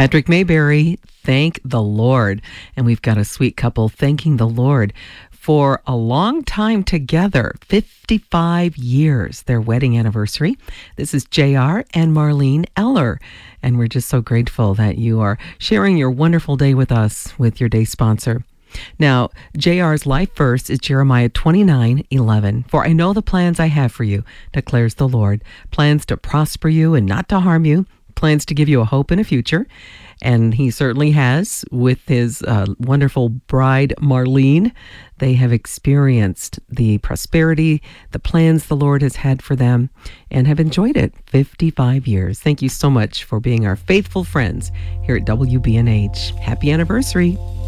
Patrick Mayberry, thank the Lord. And we've got a sweet couple thanking the Lord for a long time together, 55 years, their wedding anniversary. This is JR and Marlene Eller. And we're just so grateful that you are sharing your wonderful day with us with your day sponsor. Now, JR's life verse is Jeremiah 29:11. For I know the plans I have for you, declares the Lord. Plans to prosper you and not to harm you. Plans to give you a hope and a future. And he certainly has with his wonderful bride, Marlene. They have experienced the prosperity, the plans the Lord has had for them, and have enjoyed it 55 years. Thank you so much for being our faithful friends here at WBNH. Happy anniversary.